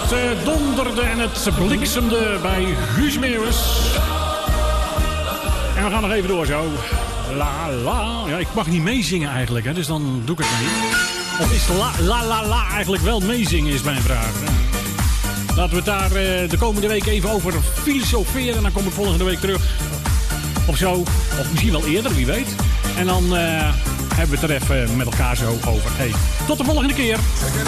Het donderde en het bliksemde bij Guus Meeuwis. En we gaan nog even door zo. La la. Ja, ik mag niet meezingen eigenlijk, hè, dus dan doe ik het niet. Of is la eigenlijk wel meezingen, is mijn vraag. Laten we het daar de komende week even over filosoferen. En dan kom ik volgende week terug. Of zo. Of misschien wel eerder, wie weet. En dan hebben we het er even met elkaar zo over. Hey, tot de volgende keer.